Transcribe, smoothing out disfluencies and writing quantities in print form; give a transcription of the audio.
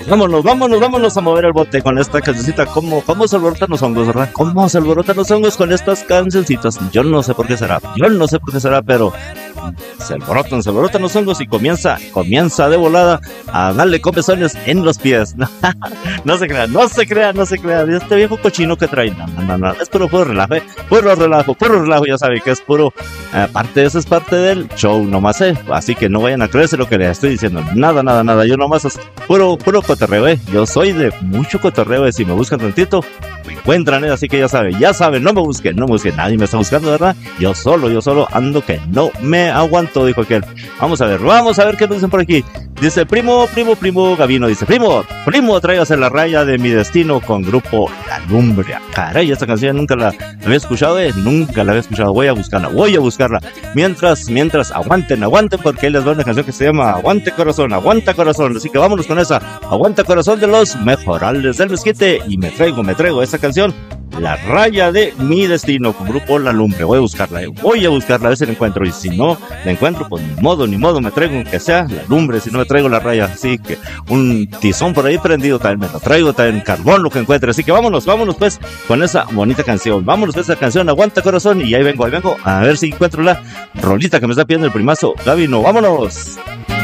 Vámonos a mover el bote con esta cancioncita. ¿Cómo se alborotan los hongos, verdad? ¿Cómo se alborotan los hongos con estas cancioncitas? Yo no sé por qué será, pero se alborotan los hongos y comienza de volada a darle comezones en los pies. No se crea. Este viejo cochino que trae, no, es puro relajo, puro relajo, ya saben que es puro, eso es parte del show, nomás, así que no vayan a creerse lo que les estoy diciendo, nada, yo nomás es puro cotorreo, yo soy de mucho cotorreo, si me buscan tantito, me encuentran, así que ya saben, no me busquen, nadie me está buscando, ¿verdad? Yo solo ando que no me aguanto, dijo aquel. Vamos a ver qué nos dicen por aquí. Dice primo Gavino, dice primo, tráigase la raya de mi destino con grupo La Lumbre. Caray, esta canción nunca la había escuchado, voy a buscarla. Mientras aguanten, porque ahí les va una canción que se llama Aguanta Corazón, así que vámonos con esa, Aguanta Corazón de los Mejorales del Mezquite, y me traigo esa canción, La Raya de mi Destino con grupo La Lumbre. Voy a buscarla, a ver si la encuentro, y si no la encuentro, pues ni modo, me traigo aunque sea La Lumbre, si no me traigo la raya, así que un tizón por ahí prendido también me lo traigo, también carbón, lo que encuentre, así que vámonos pues con esa bonita canción, Aguanta Corazón, y ahí vengo a ver si encuentro la rolita que me está pidiendo el primazo Gavino. Vámonos.